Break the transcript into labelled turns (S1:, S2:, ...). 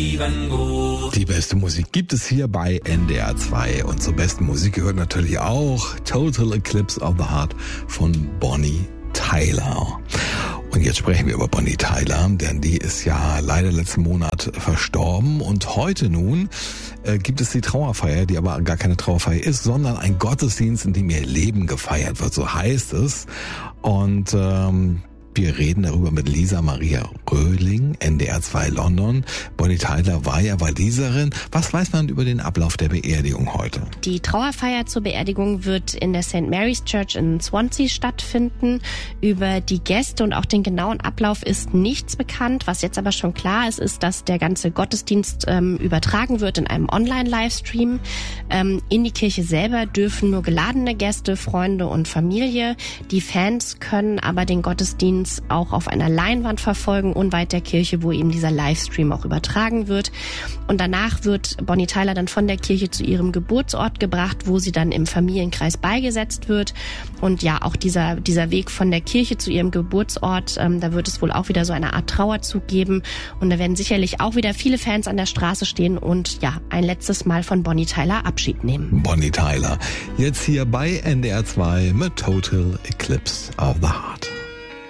S1: Leben gut.
S2: Die beste Musik gibt es hier bei NDR 2 und zur besten Musik gehört natürlich auch Total Eclipse of the Heart von Bonnie Tyler. Und jetzt sprechen wir über Bonnie Tyler, denn die ist ja leider letzten Monat verstorben und heute nun gibt es die Trauerfeier, die aber gar keine Trauerfeier ist, sondern ein Gottesdienst, in dem ihr Leben gefeiert wird, so heißt es. Und wir reden darüber mit Lisa Maria Röhling, NDR 2 London. Bonnie Tyler war ja Waliserin. Was weiß man über den Ablauf der Beerdigung heute?
S3: Die Trauerfeier zur Beerdigung wird in der St. Mary's Church in Swansea stattfinden. Über die Gäste und auch den genauen Ablauf ist nichts bekannt. Was jetzt aber schon klar ist, ist, dass der ganze Gottesdienst übertragen wird in einem Online-Livestream. In die Kirche selber dürfen nur geladene Gäste, Freunde und Familie. Die Fans können aber den Gottesdienst auch auf einer Leinwand verfolgen, unweit der Kirche, wo eben dieser Livestream auch übertragen wird. Und danach wird Bonnie Tyler dann von der Kirche zu ihrem Geburtsort gebracht, wo sie dann im Familienkreis beigesetzt wird. Und ja, auch dieser Weg von der Kirche zu ihrem Geburtsort, da wird es wohl auch wieder so eine Art Trauerzug geben. Und da werden sicherlich auch wieder viele Fans an der Straße stehen und ja, ein letztes Mal von Bonnie Tyler Abschied nehmen.
S2: Bonnie Tyler, jetzt hier bei NDR 2 mit Total Eclipse of the Heart.